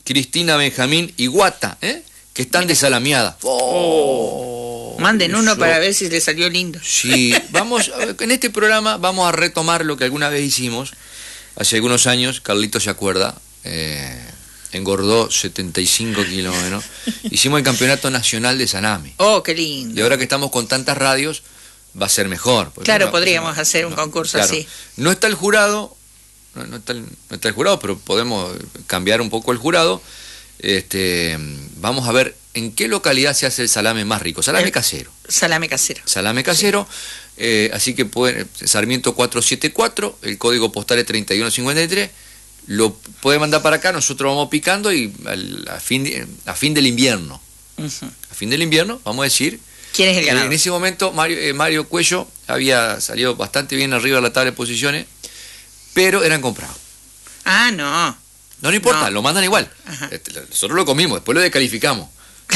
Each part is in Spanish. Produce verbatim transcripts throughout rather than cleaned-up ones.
Cristina, Benjamín y Guata, ¿eh? Que están de salameada. Oh, Manden uno eso. Para ver si le salió lindo. Sí, vamos, en este programa vamos a retomar lo que alguna vez hicimos, hace algunos años, Carlitos se acuerda, eh, engordó setenta y cinco kilos, ¿no? Hicimos el campeonato nacional de salame. Oh, qué lindo. Y ahora que estamos con tantas radios, va a ser mejor. Claro, no, podríamos no, hacer un no, concurso claro. así. No está el jurado, no, no, está el, no está el jurado, pero podemos cambiar un poco el jurado. Este, vamos a ver en qué localidad se hace el salame más rico. Salame el, casero. Salame casero. Salame casero. Sí. Eh, así que pueden, Sarmiento cuatrocientos setenta y cuatro, el código postal es treinta y uno cincuenta y tres. Lo puede mandar para acá, nosotros vamos picando y al, a, fin de, a fin del invierno. Uh-huh. A fin del invierno, vamos a decir. ¿Quién es el ganador? En ese momento Mario, eh, Mario Cuello había salido bastante bien arriba de la tabla de posiciones, pero eran comprados. Ah, no. No, no importa, no. lo mandan igual. Este, nosotros lo comimos, después lo descalificamos.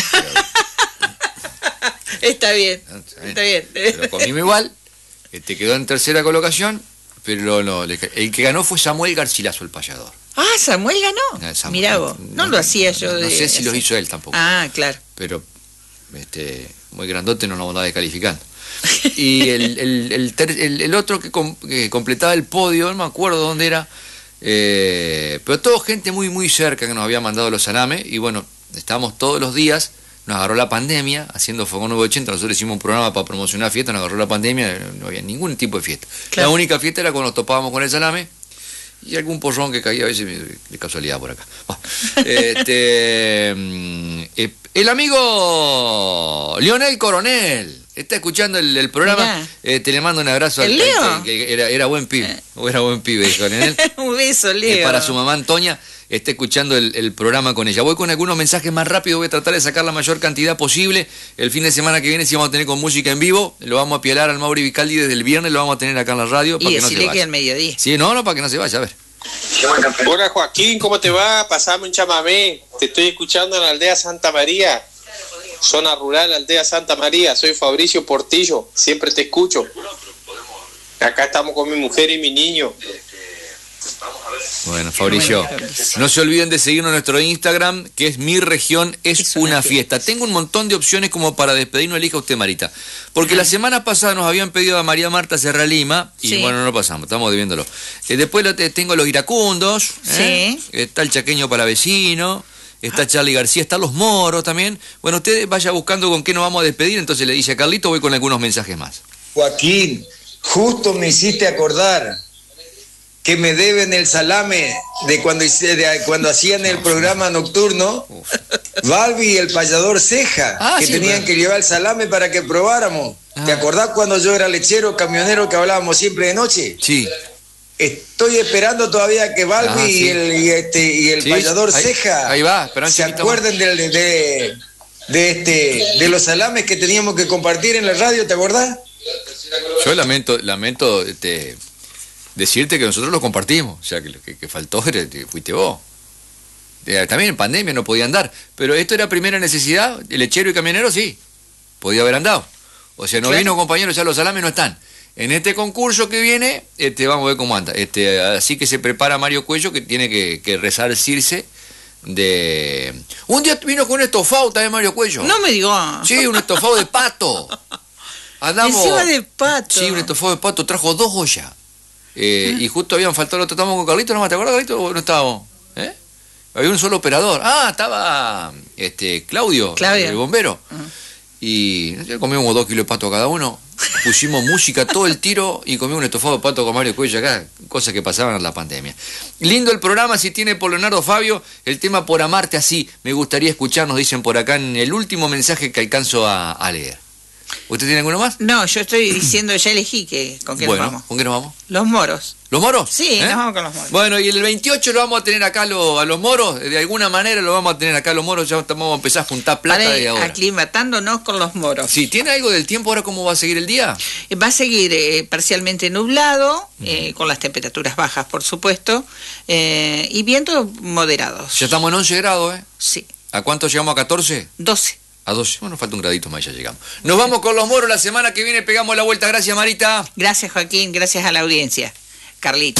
Está bien, está bien. Lo comimos igual, este, quedó en tercera colocación, pero no, el que ganó fue Samuel Garcilaso, el payador. Ah, Samuel ganó. Samuel, Mirá vos, no, no lo hacía yo. No, de, no sé si así. lo hizo él tampoco. Ah, claro. Pero este, muy grandote, no nos vamos a descalificando. Y el, el, el, ter, el, el otro que, com, que completaba el podio, no me acuerdo dónde era, eh, pero todo gente muy muy cerca que nos había mandado los salames, y bueno, estábamos todos los días, nos agarró la pandemia, haciendo Fogón novecientos ochenta, nosotros hicimos un programa para promocionar fiestas, nos agarró la pandemia, no había ningún tipo de fiesta. Claro. La única fiesta era cuando nos topábamos con el salame, y algún porrón que caía a veces de casualidad por acá. Bueno, este, eh, el amigo Lionel Coronel está escuchando el, el programa, eh, te le mando un abrazo. ¿El al, Leo? al, que, que era, era buen pibe, eh. era buen pibe, Coronel. Un beso, Leo. Eh, para su mamá Antonia, está escuchando el, el programa con ella. Voy con algunos mensajes más rápido, voy a tratar de sacar la mayor cantidad posible. El fin de semana que viene, si vamos a tener con música en vivo, lo vamos a pialar al Mauri Vicaldi desde el viernes, lo vamos a tener acá en la radio. Y para que no se vaya. Que al mediodía. Sí, no, no, para que no se vaya, a ver. Hola Joaquín, ¿cómo te va? Pasame un chamamé. Te estoy escuchando en la aldea Santa María, zona rural, aldea Santa María. Soy Fabricio Portillo, siempre te escucho. Acá estamos con mi mujer y mi niño. Bueno, Fabricio, no se olviden de seguirnos en nuestro Instagram, que es Mi Región es, es una, una fiesta. fiesta. Tengo un montón de opciones como para despedirnos. Elija usted, Marita. Porque la semana pasada nos habían pedido a María Marta Serra Lima, y sí. bueno, no lo pasamos, estamos debiéndolo. Eh, después lo te, tengo los iracundos, ¿eh? Sí. Está el chaqueño para vecino, está Charlie García, están los moros también. Bueno, usted vaya buscando con qué nos vamos a despedir, entonces le dice a Carlito, voy con algunos mensajes más. Joaquín, justo me hiciste acordar que me deben el salame de cuando, de cuando hacían el programa nocturno, Balbi y el payador Ceja, ah, que sí, tenían bueno. que llevar el salame para que probáramos. Ah. ¿Te acordás cuando yo era lechero, camionero, que hablábamos siempre de noche? Sí. Estoy esperando todavía que Balbi ah, sí. y el, y este, y el sí, payador ahí, Ceja ahí va, se acuerden de, de, de, este, de los salames que teníamos que compartir en la radio, ¿te acordás? Yo lamento, lamento, este... decirte que nosotros lo compartimos, o sea, que lo que, que faltó era, fuiste vos. También en pandemia no podía andar, pero esto era primera necesidad, el lechero y camionero sí, podía haber andado. O sea, no claro. vino compañeros, ya los salames no están. En este concurso que viene, este, vamos a ver cómo anda. Este, así que se prepara Mario Cuello, que tiene que, que resarcirse de... Un día vino con un estofado también Mario Cuello. No me digo. Sí, un estofado de pato. Andamos... Encima de pato. Sí, un estofado de pato, trajo dos ollas. Eh, y justo habían faltado, lo tratamos con Carlito, ¿no te acuerdas, Carlito? ¿O no estábamos? ¿Eh? Había un solo operador. Ah, estaba este Claudio, Claudio. el bombero. Uh-huh. Y nosotros comimos dos kilos de pato cada uno, pusimos música todo el tiro y comimos un estofado de pato con Mario Cuello acá, cosas que pasaban en la pandemia. Lindo el programa, si tiene por Leonardo Fabio, el tema Por Amarte Así, me gustaría escuchar, nos dicen por acá en el último mensaje que alcanzo a, a leer. ¿Usted tiene alguno más? No, yo estoy diciendo, ya elegí que con qué bueno, nos vamos. ¿Con qué nos vamos? Los moros. ¿Los moros? Sí, ¿Eh? nos vamos con los moros. Bueno, y el veintiocho lo vamos a tener acá lo, a los moros, de alguna manera lo vamos a tener acá a los moros, ya vamos a empezar a juntar plata Para de ahora. Aclimatándonos con los moros. Sí, ¿tiene algo del tiempo ahora cómo va a seguir el día? Va a seguir eh, parcialmente nublado, uh-huh. eh, con las temperaturas bajas, por supuesto, eh, y vientos moderados. Ya estamos en once grados, ¿eh? Sí. ¿A cuánto llegamos? ¿A catorce? doce. A doce. Bueno, falta un gradito más y ya llegamos. Nos vamos con los moros la semana que viene, pegamos la vuelta. Gracias, Marita. Gracias, Joaquín. Gracias a la audiencia. Carlito.